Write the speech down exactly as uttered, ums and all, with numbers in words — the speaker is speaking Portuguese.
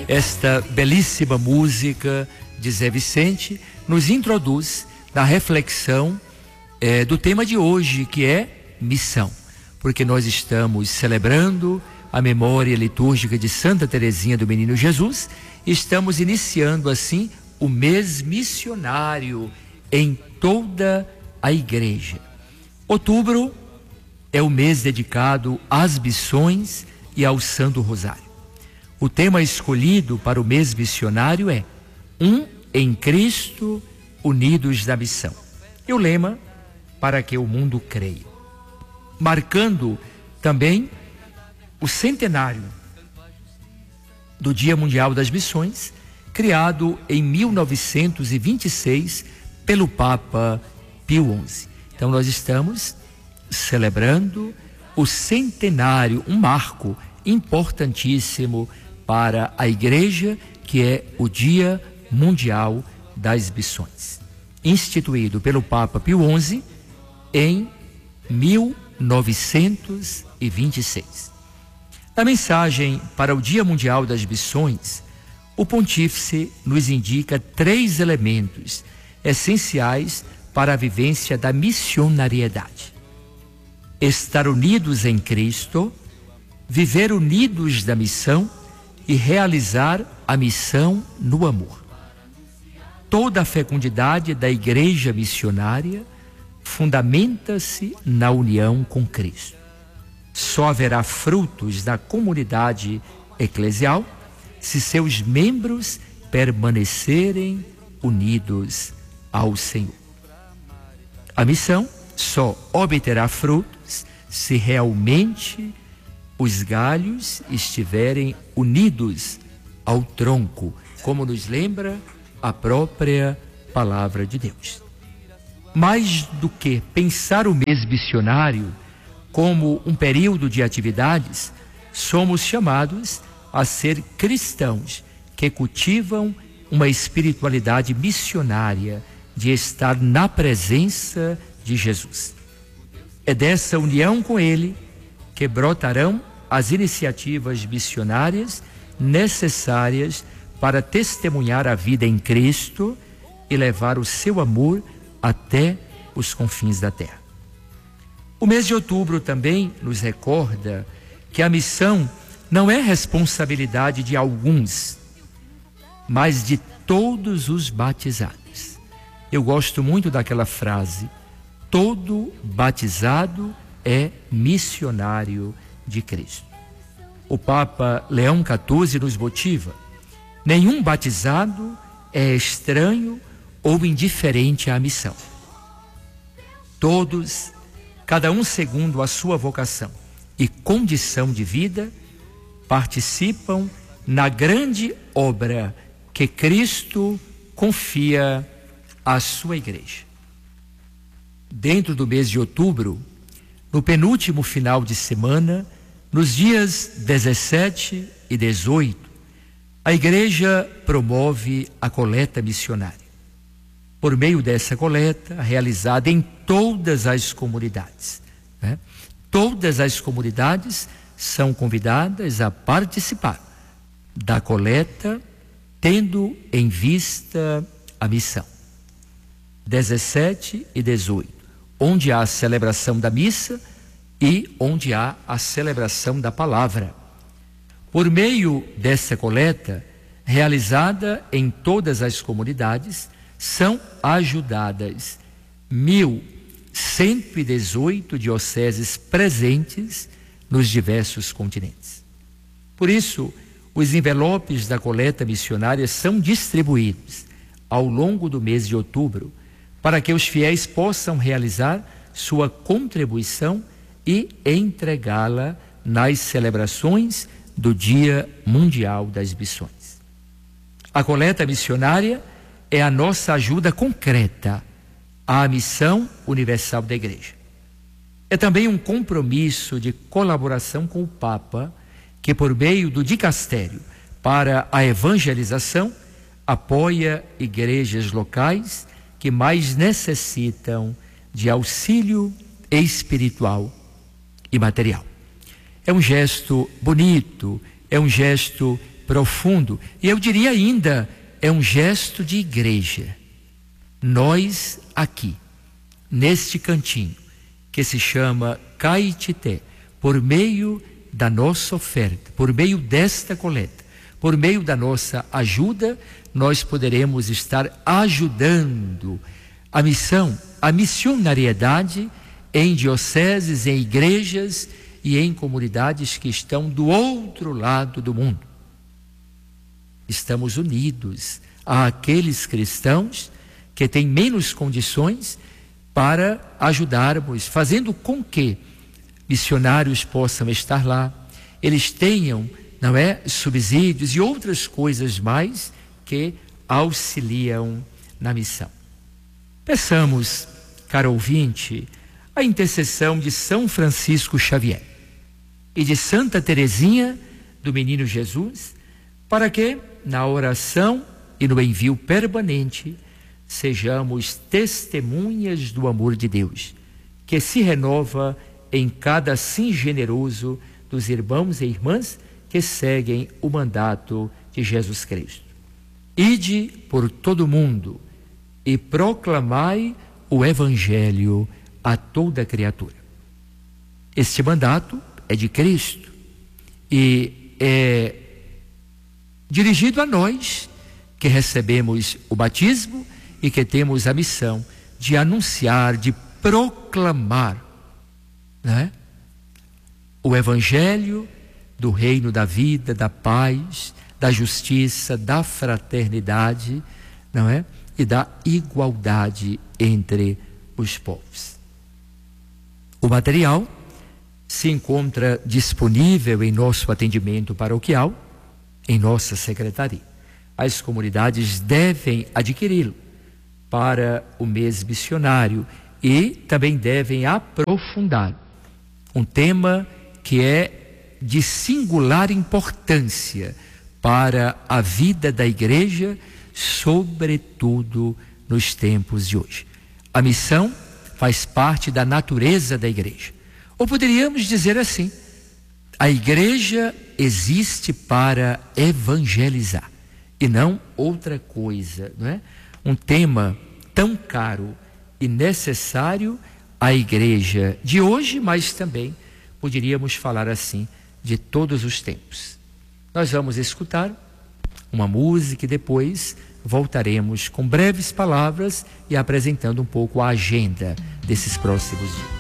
esta belíssima música de Zé Vicente nos introduz na reflexão é, do tema de hoje, que é missão, porque nós estamos celebrando a memória litúrgica de Santa Teresinha do Menino Jesus. Estamos iniciando assim o mês missionário em toda a igreja. Outubro é o mês dedicado às missões e ao Santo Rosário. O tema escolhido para o mês missionário é Um em Cristo, unidos na missão. E o lema, para que o mundo creia. Marcando também o centenário do Dia Mundial das Missões, criado em mil novecentos e vinte e seis pelo Papa Pio onze. Então nós estamos celebrando o centenário, um marco importantíssimo para a Igreja, que é o Dia Mundial das Missões, instituído pelo Papa Pio onze em mil novecentos e vinte e seis. Na mensagem para o Dia Mundial das Missões, o Pontífice nos indica três elementos essenciais para a vivência da missionariedade: estar unidos em Cristo, viver unidos da missão e realizar a missão no amor. Toda a fecundidade da igreja missionária fundamenta-se na união com Cristo. Só haverá frutos na comunidade eclesial se seus membros permanecerem unidos ao Senhor. A missão só obterá frutos se realmente os galhos estiverem unidos ao tronco, como nos lembra a própria palavra de Deus. Mais do que pensar o mês missionário como um período de atividades, somos chamados a ser cristãos que cultivam uma espiritualidade missionária de estar na presença de Jesus. É dessa união com Ele que brotarão as iniciativas missionárias necessárias para testemunhar a vida em Cristo e levar o seu amor até os confins da terra. O mês de outubro também nos recorda que a missão não é responsabilidade de alguns, mas de todos os batizados. Eu gosto muito daquela frase: todo batizado é missionário de Cristo. O Papa Leão quatorze nos motiva: nenhum batizado é estranho ou indiferente à missão. Todos, cada um segundo a sua vocação e condição de vida, participam na grande obra que Cristo confia à sua igreja. Dentro do mês de outubro, no penúltimo final de semana, nos dias dezessete e dezoito, a igreja promove a coleta missionária. Por meio dessa coleta, realizada em todas as comunidades, né? Todas as comunidades são convidadas a participar da coleta, tendo em vista a missão. dezessete e dezoito, onde há a celebração da missa e onde há a celebração da palavra. Por meio dessa coleta, realizada em todas as comunidades, são ajudadas mil cento e dezoito dioceses presentes nos diversos continentes. Por isso, os envelopes da coleta missionária são distribuídos ao longo do mês de outubro, para que os fiéis possam realizar sua contribuição e entregá-la nas celebrações do Dia Mundial das Missões. A coleta missionária é a nossa ajuda concreta à missão universal da Igreja. É também um compromisso de colaboração com o Papa, que por meio do dicastério para a evangelização apoia igrejas locais que mais necessitam de auxílio espiritual e material. É um gesto bonito, é um gesto profundo. E eu diria ainda, é um gesto de igreja. Nós aqui, neste cantinho, que se chama Caetité, por meio da nossa oferta, por meio desta coleta, por meio da nossa ajuda, nós poderemos estar ajudando a missão, a missionariedade em dioceses, em igrejas e em comunidades que estão do outro lado do mundo. Estamos unidos àqueles cristãos que têm menos condições para ajudarmos, fazendo com que missionários possam estar lá, eles tenham, não é, subsídios e outras coisas mais que auxiliam na missão. Peçamos, caro ouvinte, a intercessão de São Francisco Xavier e de Santa Teresinha do Menino Jesus, para que, na oração e no envio permanente, sejamos testemunhas do amor de Deus, que se renova em cada sim generoso dos irmãos e irmãs que seguem o mandato de Jesus Cristo. Ide por todo o mundo e proclamai o Evangelho a toda criatura. Este mandato é de Cristo e é dirigido a nós que recebemos o batismo e que temos a missão de anunciar, de proclamar, né, o Evangelho do reino da vida, da paz, da justiça, da fraternidade, não é? E da igualdade entre os povos. O material se encontra disponível em nosso atendimento paroquial, em nossa secretaria. As comunidades devem adquiri-lo para o mês missionário e também devem aprofundar um tema que é de singular importância para a vida da igreja, sobretudo nos tempos de hoje. A missão faz parte da natureza da igreja. Ou poderíamos dizer assim: a igreja existe para evangelizar e não outra coisa, não é? Um tema tão caro e necessário à igreja de hoje, mas também poderíamos falar assim de todos os tempos. Nós vamos escutar uma música e depois voltaremos com breves palavras e apresentando um pouco a agenda desses próximos dias.